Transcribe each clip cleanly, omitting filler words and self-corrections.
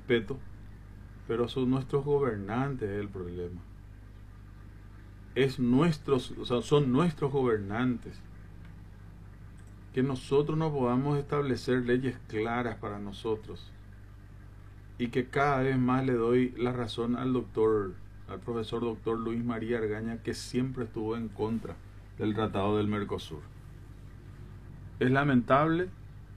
respeto, pero son nuestros gobernantes el problema. O sea, son nuestros gobernantes. Que nosotros no podamos establecer leyes claras para nosotros. Y que cada vez más le doy la razón al profesor doctor Luis María Argaña, que siempre estuvo en contra del Tratado del Mercosur. Es lamentable.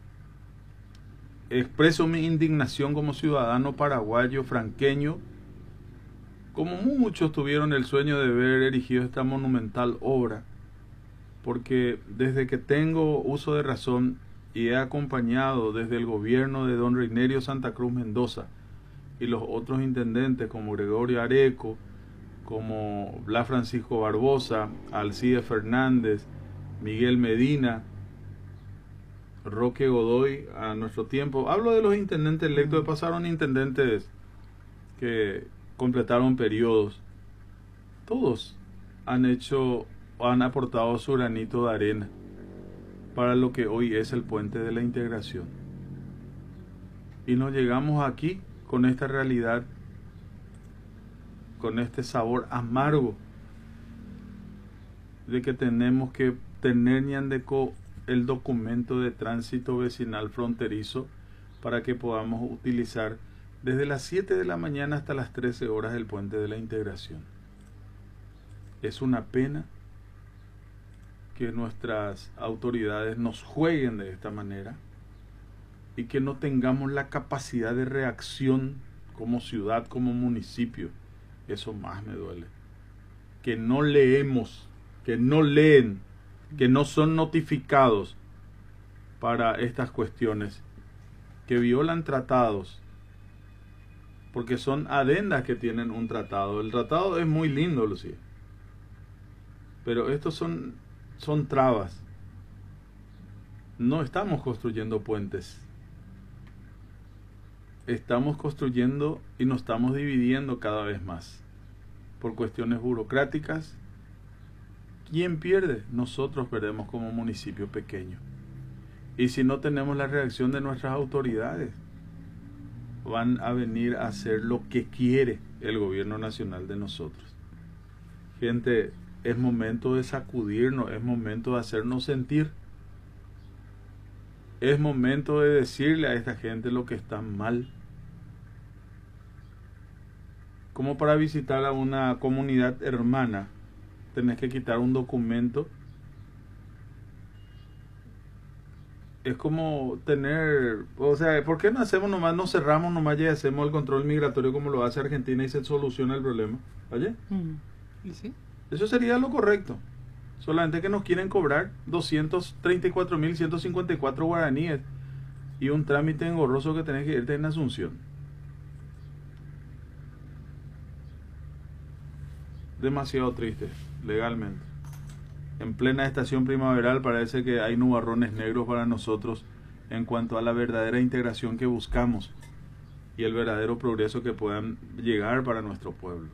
Expreso mi indignación como ciudadano paraguayo, franqueño, como muchos tuvieron el sueño de ver erigido esta monumental obra, porque desde que tengo uso de razón y he acompañado desde el gobierno de don Reinerio Santa Cruz Mendoza y los otros intendentes como Gregorio Areco, como Blas Francisco Barbosa, Alcide Fernández, Miguel Medina, Roque Godoy, a nuestro tiempo. Hablo de los intendentes electos, pasaron intendentes que completaron periodos. Todos han aportado su granito de arena para lo que hoy es el puente de la integración. Y nos llegamos aquí con esta realidad, con este sabor amargo de que tenemos que tener Ñandeco el documento de tránsito vecinal fronterizo para que podamos utilizar desde las 7 de la mañana hasta las 13 horas el puente de la integración. Es una pena que nuestras autoridades nos jueguen de esta manera y que no tengamos la capacidad de reacción como ciudad, como municipio. Eso más me duele. Que no leemos, que no leen, que no son notificados para estas cuestiones, que violan tratados, porque son adendas que tienen un tratado. El tratado es muy lindo, Lucía, pero estos son trabas. No estamos construyendo puentes, estamos construyendo y nos estamos dividiendo cada vez más por cuestiones burocráticas. ¿Quién pierde? Nosotros perdemos como municipio pequeño. Y si no tenemos la reacción de nuestras autoridades, van a venir a hacer lo que quiere el gobierno nacional de nosotros. Gente, es momento de sacudirnos, es momento de hacernos sentir. Es momento de decirle a esta gente lo que está mal. Como para visitar a una comunidad hermana, tenés que quitar un documento. Es como tener, o sea, ¿por qué no hacemos nomás, no cerramos nomás y hacemos el control migratorio como lo hace Argentina y se soluciona el problema? ¿Oye? ¿Y sí? Eso sería lo correcto. Solamente que nos quieren cobrar 234.154 guaraníes y un trámite engorroso que tenés que irte en Asunción. Demasiado triste, legalmente. En plena estación primaveral parece que hay nubarrones negros para nosotros en cuanto a la verdadera integración que buscamos y el verdadero progreso que puedan llegar para nuestro pueblo.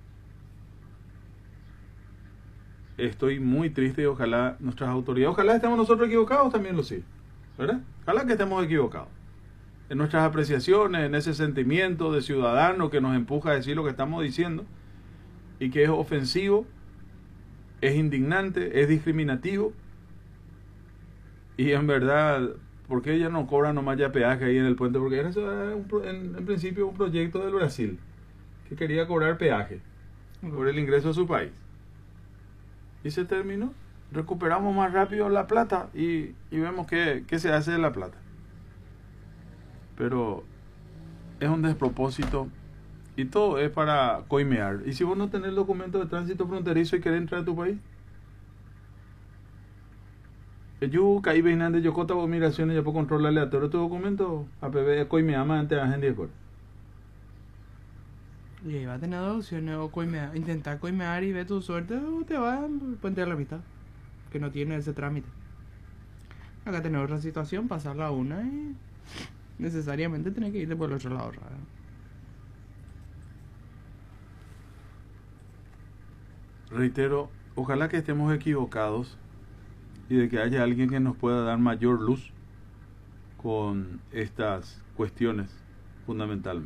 Estoy muy triste y ojalá nuestras autoridades, ojalá estemos nosotros equivocados también, Lucía, ¿verdad? Ojalá que estemos equivocados en nuestras apreciaciones, en ese sentimiento de ciudadano que nos empuja a decir lo que estamos diciendo y que es ofensivo, es indignante, es discriminativo. Y en verdad, ¿por qué ella no cobra nomás ya peaje ahí en el puente? Porque era en principio un proyecto del Brasil que quería cobrar peaje por el ingreso a su país. Y se terminó. Recuperamos más rápido la plata y vemos qué se hace de la plata. Pero es un despropósito y todo es para coimear. ¿Y si vos no tenés el documento de tránsito fronterizo y querés entrar a tu país? Yo caí de Yocota por migraciones ya por control aleatorio tu documento APB coimeama ante la gente de. Y ahí va a tener dos opciones: o intentar coimear y ver tu suerte, o te va al puente de la mitad, que no tiene ese trámite. Acá tenés otra situación, pasarla a una y necesariamente tenés que irte por el otro lado, ¿verdad? Reitero, ojalá que estemos equivocados y de que haya alguien que nos pueda dar mayor luz con estas cuestiones fundamentalmente.